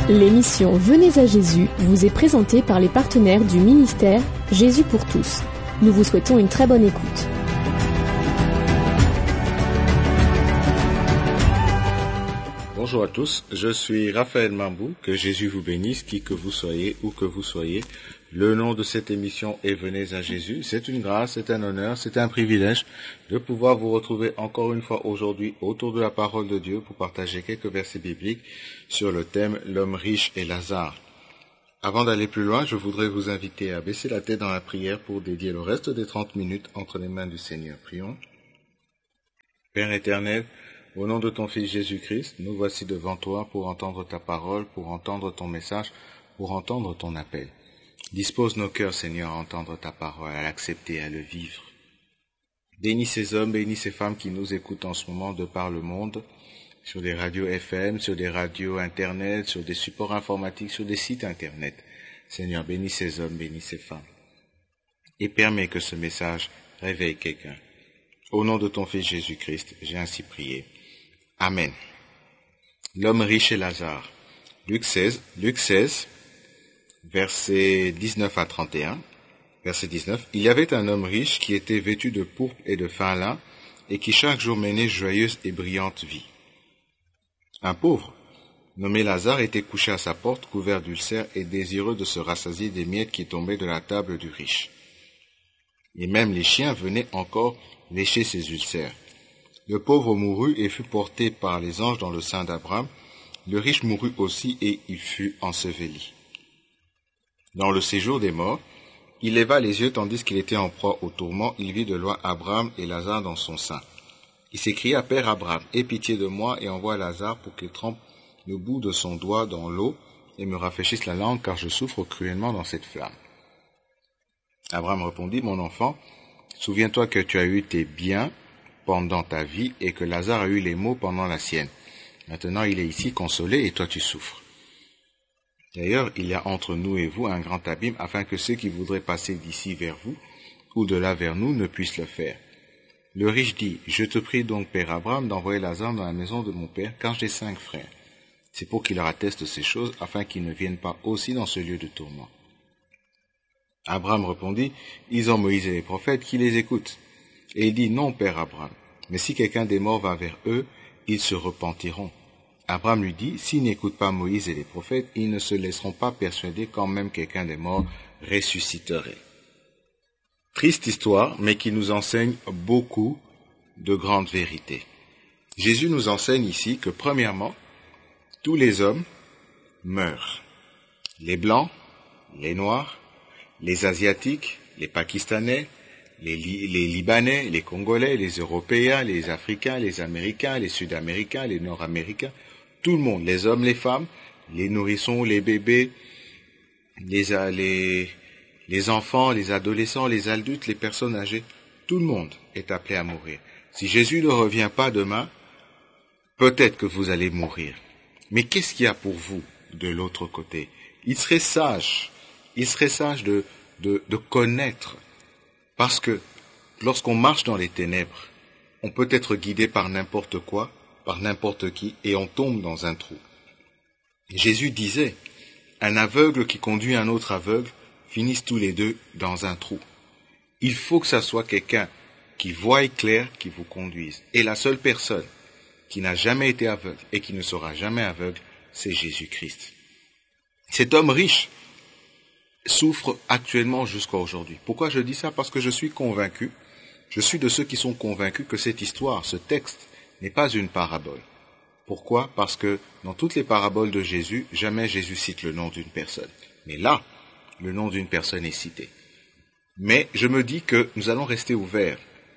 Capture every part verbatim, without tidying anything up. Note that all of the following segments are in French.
L'émission Venez à Jésus vous est présentée par les partenaires du ministère Jésus pour tous. Nous vous souhaitons une très bonne écoute. Bonjour à tous, je suis Raphaël Mambou, que Jésus vous bénisse, qui que vous soyez, où que vous soyez. Le nom de cette émission est Venez à Jésus. C'est une grâce, c'est un honneur, c'est un privilège de pouvoir vous retrouver encore une fois aujourd'hui autour de la parole de Dieu pour partager quelques versets bibliques sur le thème L'homme riche et Lazare. Avant d'aller plus loin, je voudrais vous inviter à baisser la tête dans la prière pour dédier le reste des trente minutes entre les mains du Seigneur. Prions. Père éternel, au nom de ton Fils Jésus-Christ, nous voici devant toi pour entendre ta parole, pour entendre ton message, pour entendre ton appel. Dispose nos cœurs, Seigneur, à entendre ta parole, à l'accepter, à le vivre. Bénis ces hommes, bénis ces femmes qui nous écoutent en ce moment de par le monde, sur des radios F M, sur des radios Internet, sur des supports informatiques, sur des sites Internet. Seigneur, bénis ces hommes, bénis ces femmes. Et permets que ce message réveille quelqu'un. Au nom de ton Fils Jésus-Christ, j'ai ainsi prié. Amen. L'homme riche et Lazare. Luc seize, Luc seize, versets dix-neuf à trente et un. Verset dix-neuf. Il y avait un homme riche qui était vêtu de pourpre et de fin lin et qui chaque jour menait joyeuse et brillante vie. Un pauvre, nommé Lazare, était couché à sa porte, couvert d'ulcères et désireux de se rassasier des miettes qui tombaient de la table du riche. Et même les chiens venaient encore lécher ses ulcères. Le pauvre mourut et fut porté par les anges dans le sein d'Abraham. Le riche mourut aussi et il fut enseveli. Dans le séjour des morts, il leva les yeux tandis qu'il était en proie au tourment. Il vit de loin Abraham et Lazare dans son sein. Il s'écria, « Père Abraham, aie pitié de moi et envoie Lazare pour qu'il trempe le bout de son doigt dans l'eau et me rafraîchisse la langue, car je souffre cruellement dans cette flamme. » Abraham répondit, « Mon enfant, souviens-toi que tu as eu tes biens pendant ta vie et que Lazare a eu les maux pendant la sienne. Maintenant il est ici consolé et toi tu souffres. D'ailleurs, il y a entre nous et vous un grand abîme afin que ceux qui voudraient passer d'ici vers vous ou de là vers nous ne puissent le faire. » Le riche dit, « Je te prie donc, Père Abraham, d'envoyer Lazare dans la maison de mon père, car j'ai cinq frères. C'est pour qu'il leur atteste ces choses, afin qu'ils ne viennent pas aussi dans ce lieu de tourment. » Abraham répondit, « Ils ont Moïse et les prophètes qui les écoutent. » Et il dit, « Non, Père Abraham, mais si quelqu'un des morts va vers eux, ils se repentiront. » Abraham lui dit, « S'ils n'écoutent pas Moïse et les prophètes, ils ne se laisseront pas persuader quand même quelqu'un des morts ressusciterait. » Triste histoire, mais qui nous enseigne beaucoup de grandes vérités. Jésus nous enseigne ici que, premièrement, tous les hommes meurent. Les Blancs, les Noirs, les Asiatiques, les Pakistanais, les, Li- les Libanais, les Congolais, les Européens, les Africains, les Américains, les Sud-Américains, les Nord-Américains, tout le monde, les hommes, les femmes, les nourrissons, les bébés, les, les, les enfants, les adolescents, les adultes, les personnes âgées, tout le monde est appelé à mourir. Si Jésus ne revient pas demain, peut-être que vous allez mourir. Mais qu'est-ce qu'il y a pour vous de l'autre côté? Il serait sage, il serait sage de, de, de connaître. Parce que lorsqu'on marche dans les ténèbres, on peut être guidé par n'importe quoi, par n'importe qui, et on tombe dans un trou. Jésus disait, un aveugle qui conduit un autre aveugle finissent tous les deux dans un trou. Il faut que ça soit quelqu'un qui voie clair qui vous conduise. Et la seule personne qui n'a jamais été aveugle et qui ne sera jamais aveugle, c'est Jésus-Christ. Cet homme riche souffre actuellement jusqu'à aujourd'hui. Pourquoi je dis ça? Parce que je suis convaincu, je suis de ceux qui sont convaincus que cette histoire, ce texte, n'est pas une parabole. Pourquoi? Parce que dans toutes les paraboles de Jésus, jamais Jésus cite le nom d'une personne. Mais là, le nom d'une personne est cité. Mais je me dis que nous allons rester ouverts.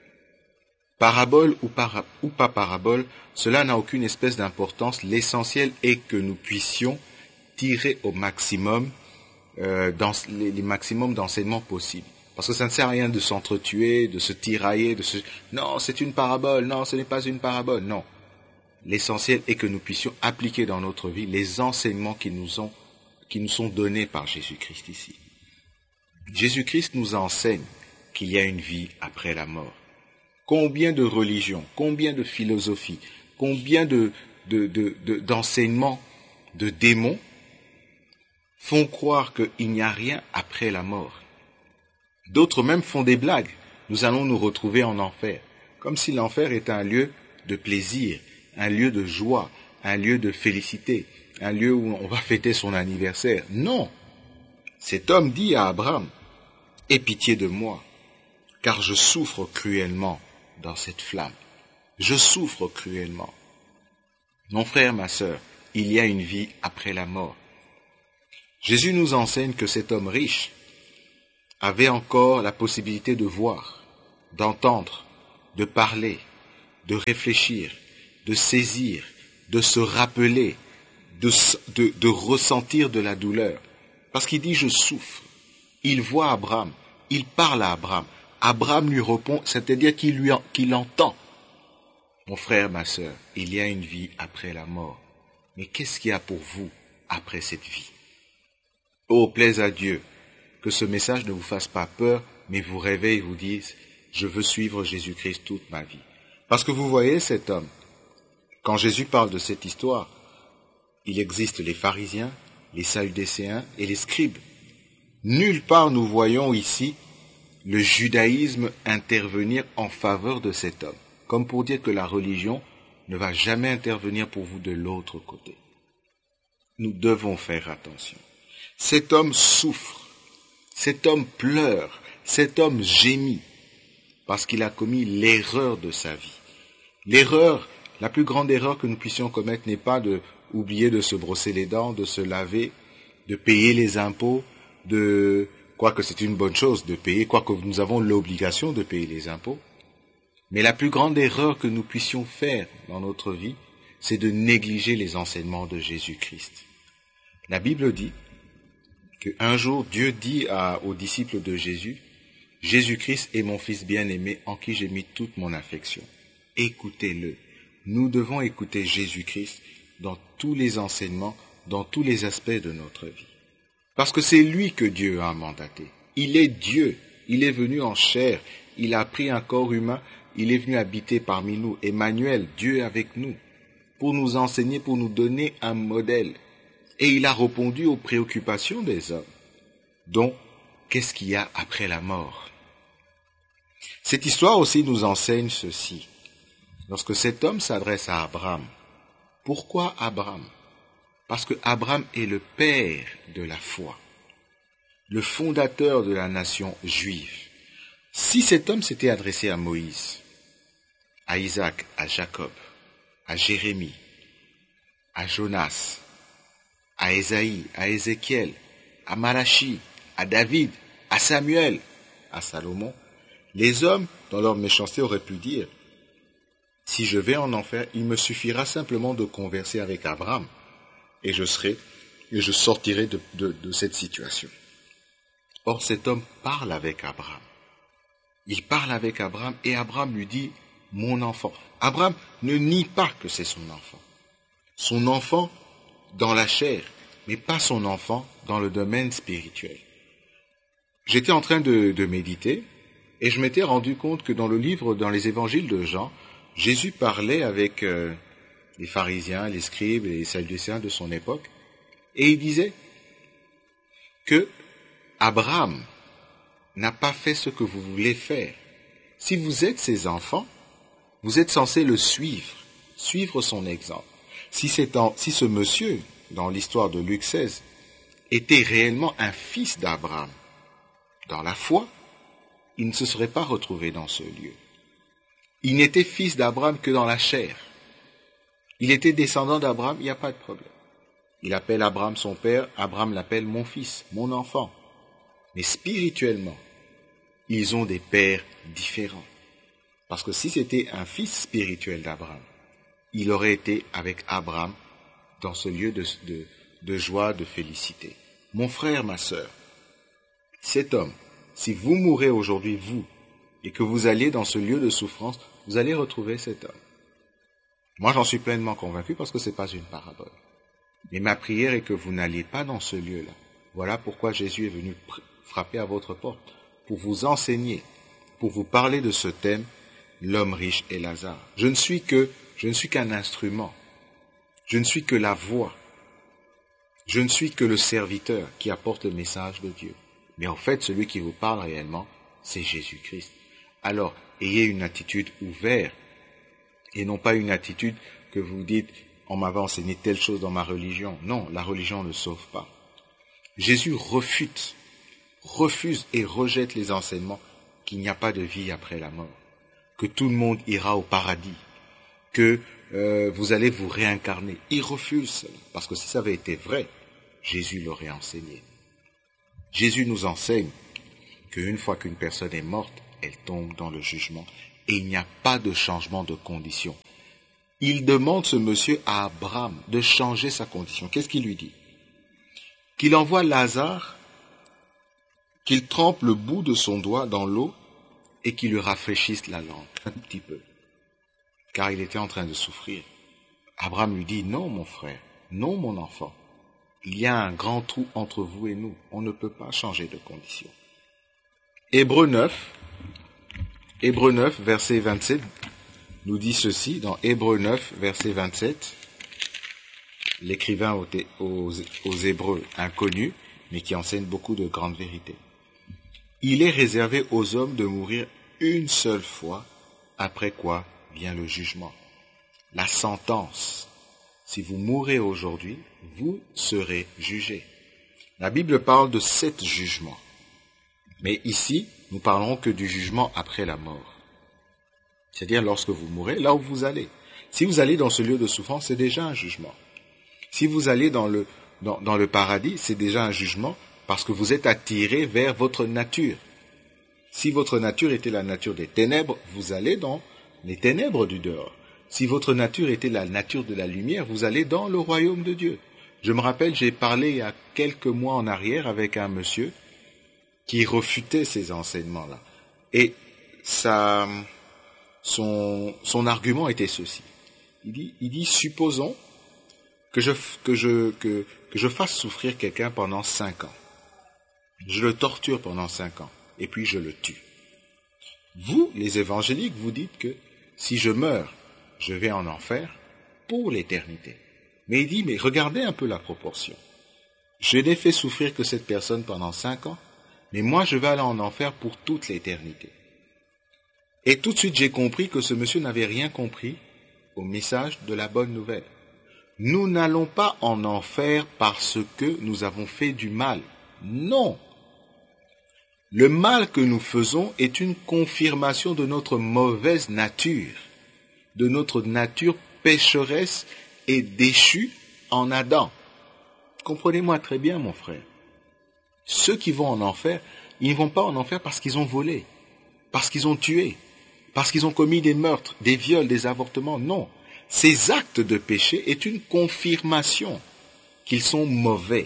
Parabole ou, para, ou pas parabole, cela n'a aucune espèce d'importance. L'essentiel est que nous puissions tirer au maximum Euh, dans les, les maximums d'enseignements possibles. Parce que ça ne sert à rien de s'entretuer, de se tirailler, de se... Non, c'est une parabole, non, ce n'est pas une parabole, non. L'essentiel est que nous puissions appliquer dans notre vie les enseignements qui nous, ont, qui nous sont donnés par Jésus-Christ ici. Jésus-Christ nous enseigne qu'il y a une vie après la mort. Combien de religions, combien de philosophies, combien de, de, de, de, d'enseignements de démons font croire qu'il n'y a rien après la mort. D'autres même font des blagues. Nous allons nous retrouver en enfer, comme si l'enfer était un lieu de plaisir, un lieu de joie, un lieu de félicité, un lieu où on va fêter son anniversaire. Non! Cet homme dit à Abraham, « Aie pitié de moi, car je souffre cruellement dans cette flamme. Je souffre cruellement. » Mon frère, ma sœur, il y a une vie après la mort. Jésus nous enseigne que cet homme riche avait encore la possibilité de voir, d'entendre, de parler, de réfléchir, de saisir, de se rappeler, de, de, de ressentir de la douleur. Parce qu'il dit « je souffre ». Il voit Abraham, il parle à Abraham. Abraham lui répond, c'est-à-dire qu'il lui qu'il entend. Mon frère, ma sœur, il y a une vie après la mort. Mais qu'est-ce qu'il y a pour vous après cette vie? Oh, plaise à Dieu que ce message ne vous fasse pas peur, mais vous réveille et vous dise « je veux suivre Jésus-Christ toute ma vie ». Parce que vous voyez cet homme, quand Jésus parle de cette histoire, il existe les pharisiens, les sadducéens et les scribes. Nulle part nous voyons ici le judaïsme intervenir en faveur de cet homme, comme pour dire que la religion ne va jamais intervenir pour vous de l'autre côté. Nous devons faire attention. Cet homme souffre, cet homme pleure, cet homme gémit, parce qu'il a commis l'erreur de sa vie. L'erreur, la plus grande erreur que nous puissions commettre n'est pas de oublier de se brosser les dents, de se laver, de payer les impôts, de, quoique c'est une bonne chose de payer, quoique nous avons l'obligation de payer les impôts. Mais la plus grande erreur que nous puissions faire dans notre vie, c'est de négliger les enseignements de Jésus-Christ. La Bible dit qu'un jour, Dieu dit à, aux disciples de Jésus, « Jésus-Christ est mon Fils bien-aimé en qui j'ai mis toute mon affection. Écoutez-le. » Nous devons écouter Jésus-Christ dans tous les enseignements, dans tous les aspects de notre vie. Parce que c'est lui que Dieu a mandaté. Il est Dieu. Il est venu en chair. Il a pris un corps humain. Il est venu habiter parmi nous. Emmanuel, Dieu avec nous, pour nous enseigner, pour nous donner un modèle. Et il a répondu aux préoccupations des hommes. Donc, qu'est-ce qu'il y a après la mort? Cette histoire aussi nous enseigne ceci. Lorsque cet homme s'adresse à Abraham, pourquoi Abraham? Parce que Abraham est le père de la foi, le fondateur de la nation juive. Si cet homme s'était adressé à Moïse, à Isaac, à Jacob, à Jérémie, à Jonas, à Ésaïe, à Ézéchiel, à Malachi, à David, à Samuel, à Salomon, les hommes, dans leur méchanceté, auraient pu dire « Si je vais en enfer, il me suffira simplement de converser avec Abraham et je serai, et je sortirai de, de, de cette situation. » Or, cet homme parle avec Abraham. Il parle avec Abraham et Abraham lui dit « Mon enfant ». Abraham ne nie pas que c'est son enfant. Son enfant dans la chair, mais pas son enfant dans le domaine spirituel. J'étais en train de, de méditer et je m'étais rendu compte que dans le livre, dans les évangiles de Jean, Jésus parlait avec euh, les pharisiens, les scribes et les sadducéens de son époque et il disait que Abraham n'a pas fait ce que vous voulez faire. Si vous êtes ses enfants, vous êtes censés le suivre, suivre son exemple. Si, c'est en, si ce monsieur, dans l'histoire de Luc seize, était réellement un fils d'Abraham, dans la foi, il ne se serait pas retrouvé dans ce lieu. Il n'était fils d'Abraham que dans la chair. Il était descendant d'Abraham, il n'y a pas de problème. Il appelle Abraham son père, Abraham l'appelle mon fils, mon enfant. Mais spirituellement, ils ont des pères différents. Parce que si c'était un fils spirituel d'Abraham, il aurait été avec Abraham dans ce lieu de, de, de joie, de félicité. Mon frère, ma sœur, cet homme, si vous mourrez aujourd'hui, vous, et que vous alliez dans ce lieu de souffrance, vous allez retrouver cet homme. Moi, j'en suis pleinement convaincu parce que ce n'est pas une parabole. Mais ma prière est que vous n'alliez pas dans ce lieu-là. Voilà pourquoi Jésus est venu frapper à votre porte, pour vous enseigner, pour vous parler de ce thème, l'homme riche et Lazare. Je ne suis que, je ne suis qu'un instrument. Je ne suis que la voix. Je ne suis que le serviteur qui apporte le message de Dieu. Mais en fait, celui qui vous parle réellement, c'est Jésus-Christ. Alors, ayez une attitude ouverte et non pas une attitude que vous dites « on m'avait enseigné telle chose dans ma religion ». Non, la religion ne sauve pas. Jésus refute, refuse et rejette les enseignements qu'il n'y a pas de vie après la mort, que tout le monde ira au paradis, que euh, vous allez vous réincarner. Il refuse cela, parce que si ça avait été vrai, Jésus l'aurait enseigné. Jésus nous enseigne qu'une fois qu'une personne est morte, elle tombe dans le jugement et il n'y a pas de changement de condition. Il demande ce monsieur à Abraham de changer sa condition. Qu'est-ce qu'il lui dit? Qu'il envoie Lazare, qu'il trempe le bout de son doigt dans l'eau et qu'il lui rafraîchisse la langue un petit peu, car il était en train de souffrir. Abraham lui dit, non mon frère, non mon enfant, il y a un grand trou entre vous et nous, on ne peut pas changer de condition. Hébreux neuf, Hébreux neuf, verset vingt-sept, nous dit ceci, dans Hébreux neuf, verset vingt-sept, l'écrivain aux, aux, aux Hébreux inconnus, mais qui enseigne beaucoup de grandes vérités. Il est réservé aux hommes de mourir une seule fois, après quoi vient le jugement, la sentence. Si vous mourrez aujourd'hui, vous serez jugés. La Bible parle de sept jugements. Mais ici, nous parlerons que du jugement après la mort. C'est-à-dire lorsque vous mourrez, là où vous allez. Si vous allez dans ce lieu de souffrance, c'est déjà un jugement. Si vous allez dans le, dans, dans le paradis, c'est déjà un jugement parce que vous êtes attiré vers votre nature. Si votre nature était la nature des ténèbres, vous allez dans les ténèbres du dehors. Si votre nature était la nature de la lumière, vous allez dans le royaume de Dieu. Je me rappelle, j'ai parlé il y a quelques mois en arrière avec un monsieur qui refutait ces enseignements-là. Et ça, son, son argument était ceci. Il dit, il dit supposons que je, que, je, que, que je fasse souffrir quelqu'un pendant cinq ans. Je le torture pendant cinq ans, et puis je le tue. Vous, les évangéliques, vous dites que si je meurs, je vais en enfer pour l'éternité. Mais il dit, mais regardez un peu la proportion. Je n'ai fait souffrir que cette personne pendant cinq ans, mais moi je vais aller en enfer pour toute l'éternité. Et tout de suite j'ai compris que ce monsieur n'avait rien compris au message de la bonne nouvelle. Nous n'allons pas en enfer parce que nous avons fait du mal. Non. Le mal que nous faisons est une confirmation de notre mauvaise nature, de notre nature pécheresse et déchue en Adam. Comprenez-moi très bien, mon frère. Ceux qui vont en enfer, ils ne vont pas en enfer parce qu'ils ont volé, parce qu'ils ont tué, parce qu'ils ont commis des meurtres, des viols, des avortements. Non. Ces actes de péché est une confirmation qu'ils sont mauvais,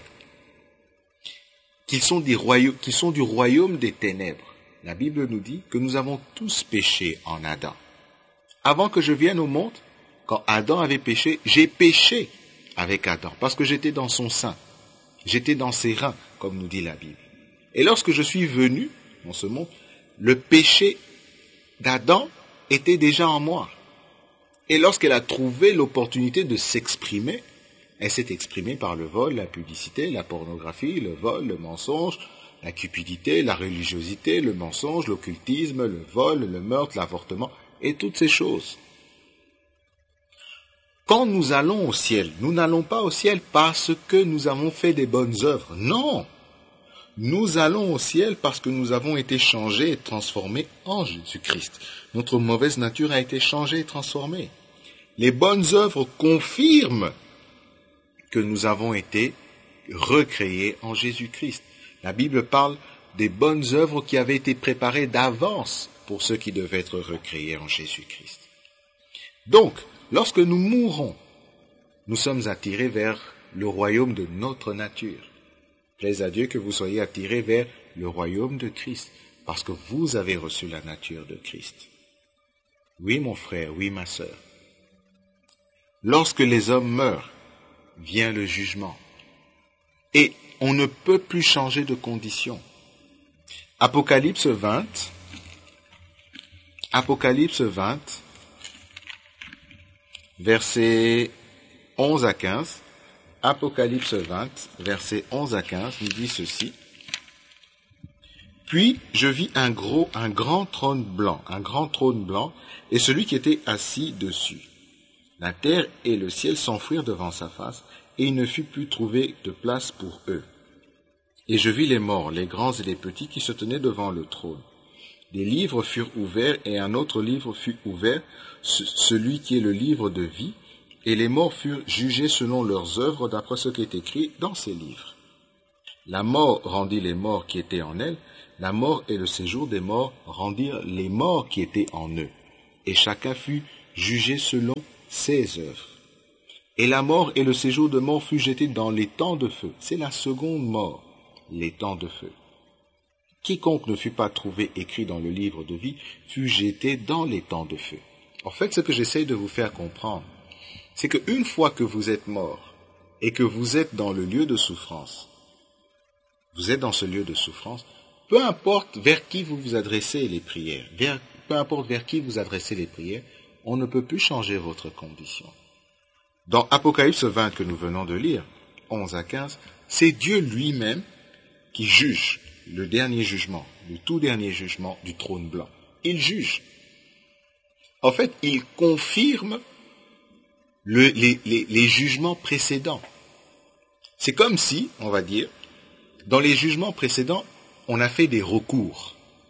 qu'ils sont, des royaumes, qu'ils sont du royaume des ténèbres. La Bible nous dit que nous avons tous péché en Adam. Avant que je vienne au monde, quand Adam avait péché, j'ai péché avec Adam, parce que j'étais dans son sein, j'étais dans ses reins, comme nous dit la Bible. Et lorsque je suis venu dans ce monde, le péché d'Adam était déjà en moi. Et lorsqu'elle a trouvé l'opportunité de s'exprimer, elle s'est exprimée par le vol, la publicité, la pornographie, le vol, le mensonge, la cupidité, la religiosité, le mensonge, l'occultisme, le vol, le meurtre, l'avortement, et toutes ces choses. Quand nous allons au ciel, nous n'allons pas au ciel parce que nous avons fait des bonnes œuvres. Non! Nous allons au ciel parce que nous avons été changés et transformés en Jésus-Christ. Notre mauvaise nature a été changée et transformée. Les bonnes œuvres confirment que nous avons été recréés en Jésus-Christ. La Bible parle des bonnes œuvres qui avaient été préparées d'avance pour ceux qui devaient être recréés en Jésus-Christ. Donc, lorsque nous mourons, nous sommes attirés vers le royaume de notre nature. Plaise à Dieu que vous soyez attirés vers le royaume de Christ, parce que vous avez reçu la nature de Christ. Oui, mon frère, oui, ma sœur. Lorsque les hommes meurent, vient le jugement. Et on ne peut plus changer de condition. Apocalypse vingt, Apocalypse vingt, versets onze à quinze. Apocalypse vingt, versets onze à quinze, nous dit ceci. Puis je vis un gros, un grand trône blanc, un grand trône blanc, et celui qui était assis dessus. La terre et le ciel s'enfuirent devant sa face, et il ne fut plus trouvé de place pour eux. Et je vis les morts, les grands et les petits, qui se tenaient devant le trône. Des livres furent ouverts, et un autre livre fut ouvert, celui qui est le livre de vie, et les morts furent jugés selon leurs œuvres d'après ce qui est écrit dans ces livres. La mort rendit les morts qui étaient en elle, la mort et le séjour des morts rendirent les morts qui étaient en eux, et chacun fut jugé selon ses œuvres. Et la mort et le séjour de mort fut jeté dans les temps de feu. C'est la seconde mort, les temps de feu. Quiconque ne fut pas trouvé écrit dans le livre de vie fut jeté dans les temps de feu. En fait, ce que j'essaye de vous faire comprendre, c'est qu'une fois que vous êtes mort et que vous êtes dans le lieu de souffrance, vous êtes dans ce lieu de souffrance, peu importe vers qui vous vous adressez les prières, vers, peu importe vers qui vous adressez les prières, on ne peut plus changer votre condition. Dans Apocalypse vingt que nous venons de lire, onze à quinze, c'est Dieu lui-même qui juge le dernier jugement, le tout dernier jugement du trône blanc. Il juge. En fait, il confirme le, les, les, les jugements précédents. C'est comme si, on va dire, dans les jugements précédents, on a fait des recours.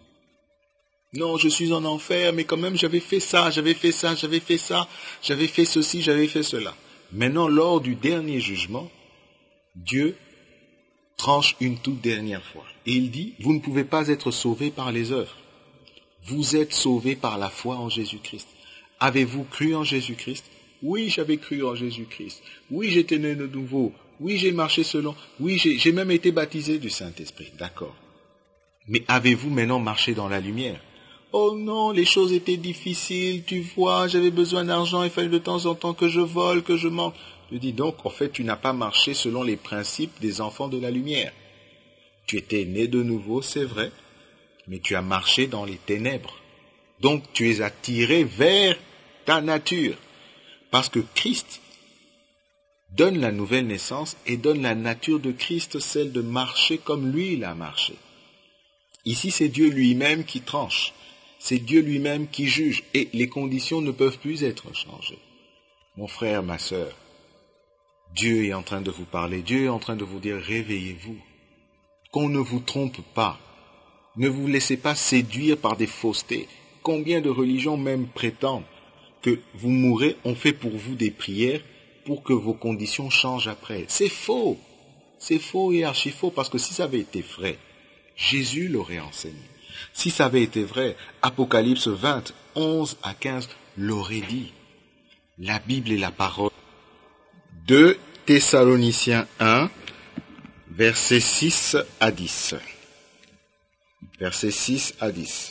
Non, je suis en enfer, mais quand même j'avais fait ça, j'avais fait ça, j'avais fait ça, j'avais fait ceci, j'avais fait cela. Maintenant, lors du dernier jugement, Dieu tranche une toute dernière fois. Et il dit, vous ne pouvez pas être sauvés par les œuvres. Vous êtes sauvés par la foi en Jésus-Christ. Avez-vous cru en Jésus-Christ? Oui, j'avais cru en Jésus-Christ. Oui, j'étais né de nouveau. Oui, j'ai marché selon. Oui, j'ai, j'ai même été baptisé du Saint-Esprit. D'accord. Mais avez-vous maintenant marché dans la lumière? Oh non, les choses étaient difficiles, tu vois, j'avais besoin d'argent, il fallait de temps en temps que je vole, que je manque. Je dis donc, en fait, tu n'as pas marché selon les principes des enfants de la lumière. Tu étais né de nouveau, c'est vrai, mais tu as marché dans les ténèbres. Donc, tu es attiré vers ta nature. Parce que Christ donne la nouvelle naissance et donne la nature de Christ, celle de marcher comme lui, il a marché. Ici, c'est Dieu lui-même qui tranche. C'est Dieu lui-même qui juge. Et les conditions ne peuvent plus être changées. Mon frère, ma sœur, Dieu est en train de vous parler. Dieu est en train de vous dire, réveillez-vous. Qu'on ne vous trompe pas. Ne vous laissez pas séduire par des faussetés. Combien de religions même prétendent que vous mourrez, on fait pour vous des prières pour que vos conditions changent après. C'est faux. C'est faux et archi faux, parce que si ça avait été vrai, Jésus l'aurait enseigné. Si ça avait été vrai, Apocalypse vingt, onze à quinze l'aurait dit. La Bible est la parole. deux Thessaloniciens un, versets six à dix. Versets six à dix.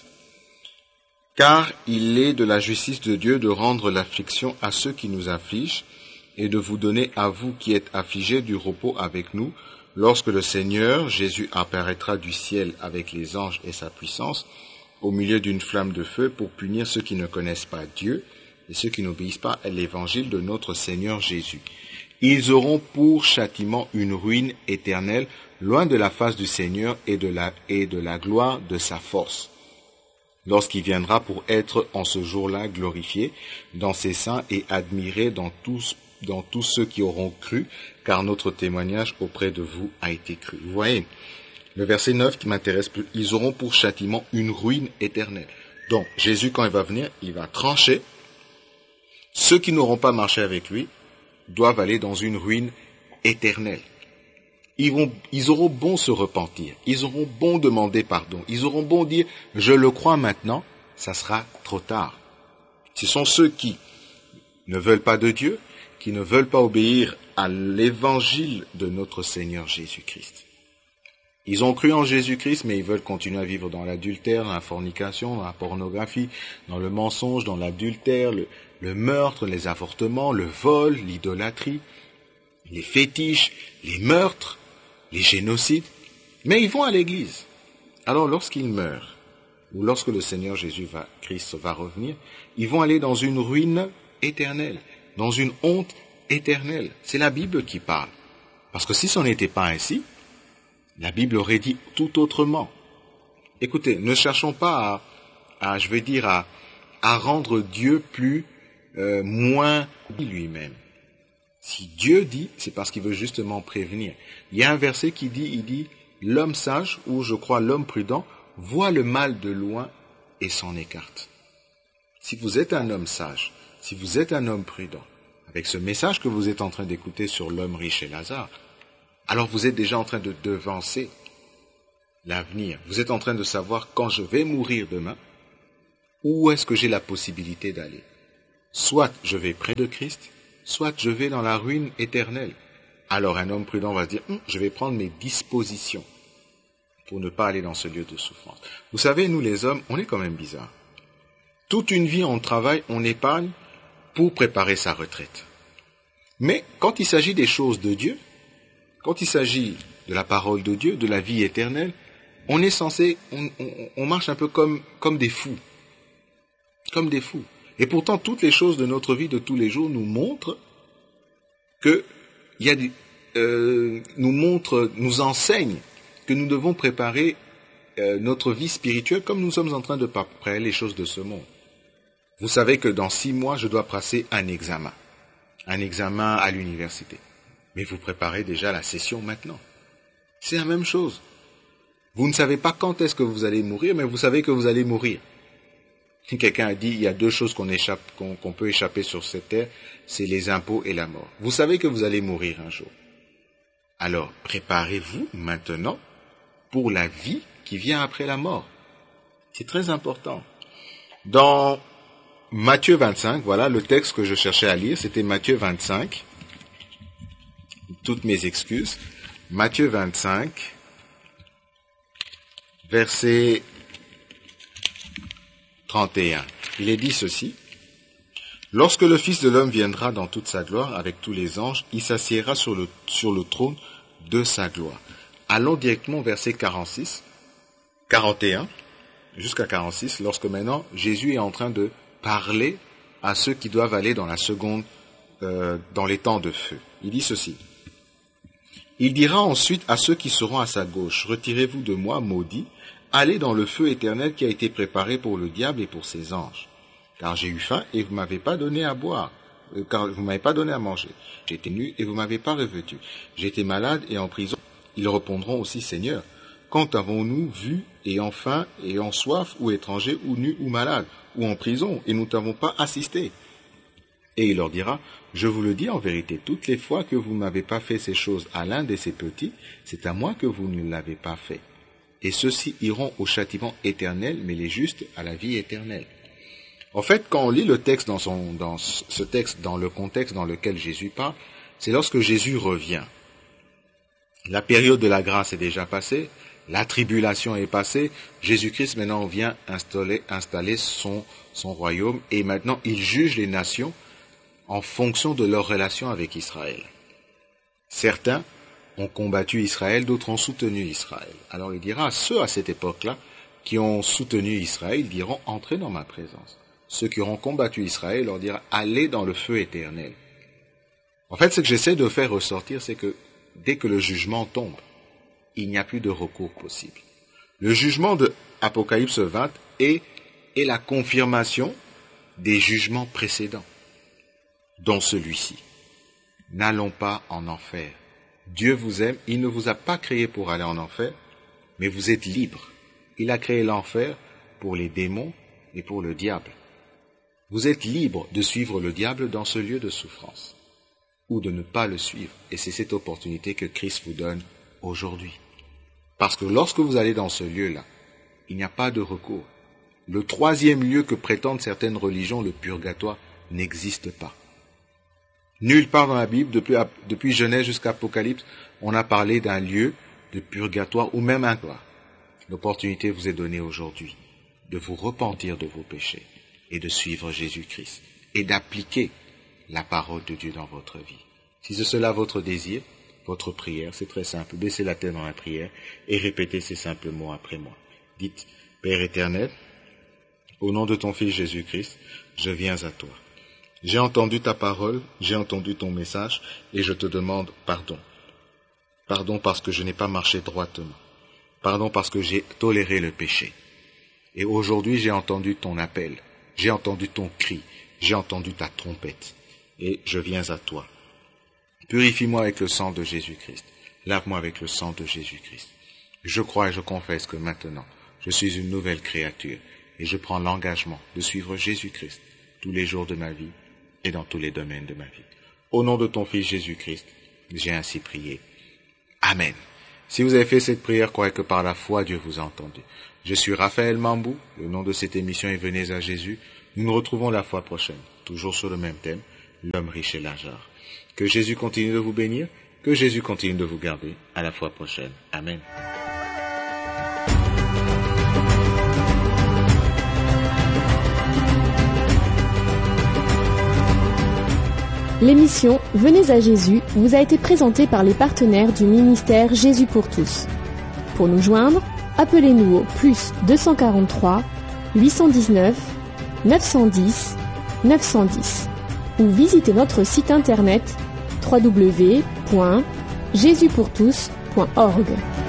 Car il est de la justice de Dieu de rendre l'affliction à ceux qui nous affligent et de vous donner à vous qui êtes affligés du repos avec nous, lorsque le Seigneur Jésus apparaîtra du ciel avec les anges et sa puissance, au milieu d'une flamme de feu pour punir ceux qui ne connaissent pas Dieu et ceux qui n'obéissent pas à l'évangile de notre Seigneur Jésus. Ils auront pour châtiment une ruine éternelle, loin de la face du Seigneur et de la, et de la gloire de sa force, lorsqu'il viendra pour être en ce jour-là glorifié dans ses saints et admiré dans tous, dans tous ceux qui auront cru, car notre témoignage auprès de vous a été cru. Vous voyez, le verset neuf qui m'intéresse plus, ils auront pour châtiment une ruine éternelle. Donc, Jésus, quand il va venir, il va trancher. Ceux qui n'auront pas marché avec lui doivent aller dans une ruine éternelle. Ils, vont, ils auront bon se repentir, ils auront bon demander pardon, ils auront bon dire « je le crois maintenant », ça sera trop tard. Ce sont ceux qui ne veulent pas de Dieu, qui ne veulent pas obéir à l'évangile de notre Seigneur Jésus-Christ. Ils ont cru en Jésus-Christ, mais ils veulent continuer à vivre dans l'adultère, dans la fornication, dans la pornographie, dans le mensonge, dans l'adultère, le, le meurtre, les avortements, le vol, l'idolâtrie, les fétiches, les meurtres, les génocides. Mais ils vont à l'église. Alors lorsqu'ils meurent, ou lorsque le Seigneur Jésus va, Christ va revenir, ils vont aller dans une ruine éternelle, dans une honte éternelle. C'est la Bible qui parle. Parce que si ce n'était pas ainsi, la Bible aurait dit tout autrement. Écoutez, ne cherchons pas à, à je veux dire, à, à rendre Dieu plus, euh, moins lui-même. Si Dieu dit, c'est parce qu'il veut justement prévenir. Il y a un verset qui dit, il dit, l'homme sage, ou je crois l'homme prudent, voit le mal de loin et s'en écarte. Si vous êtes un homme sage, si vous êtes un homme prudent, avec ce message que vous êtes en train d'écouter sur l'homme riche et Lazare, alors vous êtes déjà en train de devancer l'avenir. Vous êtes en train de savoir quand je vais mourir demain, où est-ce que j'ai la possibilité d'aller. Soit je vais près de Christ, soit je vais dans la ruine éternelle. Alors un homme prudent va se dire, hm, je vais prendre mes dispositions pour ne pas aller dans ce lieu de souffrance. Vous savez, nous les hommes, on est quand même bizarres. Toute une vie, on travaille, on épargne pour préparer sa retraite. Mais quand il s'agit des choses de Dieu, quand il s'agit de la parole de Dieu, de la vie éternelle, on est censé, on, on, on marche un peu comme, comme des fous. Comme des fous. Et pourtant, toutes les choses de notre vie de tous les jours nous montrent que, il y a des, euh, nous montrent, nous enseignent que nous devons préparer euh, notre vie spirituelle comme nous sommes en train de préparer les choses de ce monde. Vous savez que dans six mois, je dois passer un examen. Un examen à l'université. Mais vous préparez déjà la session maintenant. C'est la même chose. Vous ne savez pas quand est-ce que vous allez mourir, mais vous savez que vous allez mourir. Si quelqu'un a dit, il y a deux choses qu'on échappe, qu'on, qu'on peut échapper sur cette terre, c'est les impôts et la mort. Vous savez que vous allez mourir un jour. Alors, préparez-vous maintenant pour la vie qui vient après la mort. C'est très important. Dans Matthieu vingt-cinq, voilà le texte que je cherchais à lire, c'était Matthieu vingt-cinq. Toutes mes excuses. Matthieu vingt-cinq, verset trente et un. Il est dit ceci. Lorsque le Fils de l'homme viendra dans toute sa gloire avec tous les anges, il s'assiera sur le, sur le trône de sa gloire. Allons directement au verset quarante-six, quarante et un, jusqu'à quarante-six, lorsque maintenant Jésus est en train de parler à ceux qui doivent aller dans la seconde, euh, dans les temps de feu. Il dit ceci. Il dira ensuite à ceux qui seront à sa gauche, retirez-vous de moi, maudits, allez dans le feu éternel qui a été préparé pour le diable et pour ses anges. Car j'ai eu faim et vous ne m'avez pas donné à boire, euh, car vous ne m'avez pas donné à manger. J'ai été nu et vous ne m'avez pas revêtu. J'ai été malade et en prison. Ils répondront aussi, Seigneur, quand avons-nous vu ayant faim, ayant soif, ou étranger, ou nu, ou malade, ou en prison, et nous t'avons pas assisté? Et il leur dira, je vous le dis en vérité, toutes les fois que vous ne m'avez pas fait ces choses à l'un de ces petits, c'est à moi que vous ne l'avez pas fait. Et ceux-ci iront au châtiment éternel, mais les justes à la vie éternelle. En fait, quand on lit le texte dans, son, dans ce texte, dans le contexte dans lequel Jésus parle, c'est lorsque Jésus revient. La période de la grâce est déjà passée, la tribulation est passée, Jésus-Christ maintenant vient installer, installer son, son royaume et maintenant il juge les nations en fonction de leur relation avec Israël. Certains ont combattu Israël, d'autres ont soutenu Israël. Alors il dira à ceux à cette époque-là qui ont soutenu Israël, ils diront « Entrez dans ma présence ». Ceux qui auront combattu Israël leur dira « Allez dans le feu éternel ». En fait, ce que j'essaie de faire ressortir, c'est que dès que le jugement tombe, il n'y a plus de recours possible. Le jugement de Apocalypse vingt est, est la confirmation des jugements précédents, dont celui-ci. N'allons pas en enfer. Dieu vous aime, il ne vous a pas créé pour aller en enfer, mais vous êtes libre. Il a créé l'enfer pour les démons et pour le diable. Vous êtes libre de suivre le diable dans ce lieu de souffrance, ou de ne pas le suivre. Et c'est cette opportunité que Christ vous donne aujourd'hui. Parce que lorsque vous allez dans ce lieu-là, il n'y a pas de recours. Le troisième lieu que prétendent certaines religions, le purgatoire, n'existe pas. Nulle part dans la Bible, depuis, depuis Genèse jusqu'à Apocalypse, on a parlé d'un lieu de purgatoire ou même un purgatoire. L'opportunité vous est donnée aujourd'hui de vous repentir de vos péchés et de suivre Jésus-Christ et d'appliquer la parole de Dieu dans votre vie. Si c'est cela votre désir, votre prière, c'est très simple. Baissez la tête dans la prière et répétez ces simples mots après moi. Dites, Père éternel, au nom de ton Fils Jésus-Christ, je viens à toi. J'ai entendu ta parole, j'ai entendu ton message et je te demande pardon. Pardon parce que je n'ai pas marché droitement. Pardon parce que j'ai toléré le péché. Et aujourd'hui, j'ai entendu ton appel. J'ai entendu ton cri. J'ai entendu ta trompette. Et je viens à toi. Purifie-moi avec le sang de Jésus-Christ. Lave-moi avec le sang de Jésus-Christ. Je crois et je confesse que maintenant, je suis une nouvelle créature et je prends l'engagement de suivre Jésus-Christ tous les jours de ma vie et dans tous les domaines de ma vie. Au nom de ton Fils Jésus-Christ, j'ai ainsi prié. Amen. Si vous avez fait cette prière, croyez que par la foi, Dieu vous a entendu. Je suis Raphaël Mambou, le nom de cette émission est Venez à Jésus. Nous nous retrouvons la fois prochaine, toujours sur le même thème, l'homme riche et l'argent. Que Jésus continue de vous bénir, que Jésus continue de vous garder. À la fois prochaine. Amen. L'émission Venez à Jésus vous a été présentée par les partenaires du ministère Jésus pour tous. Pour nous joindre, appelez-nous au plus deux cent quarante-trois, huit cent dix-neuf, neuf cent dix, neuf cent dix ou visitez notre site internet w w w point jésus pour tous point org.